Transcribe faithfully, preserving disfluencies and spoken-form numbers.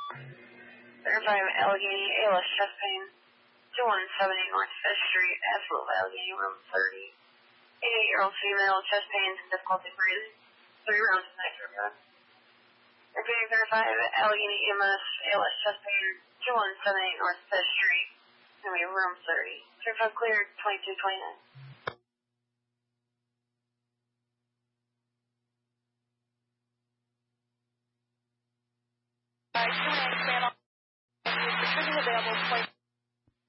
thirty-five Allegheny, A L S chest pain, two one seven eight North fifth Street, Absolute Allegheny, room thirty. eighty-eight-year-old female, chest pains and difficulty breathing, three rounds of nitroglycerin. Repeating thirty-five Allegheny E M S, A L S chest pain, two one seven eight North fifth Street, going to be room thirty. thirty-five cleared, twenty-two twenty-nine. Alright, two minutes, stand on. Decision available,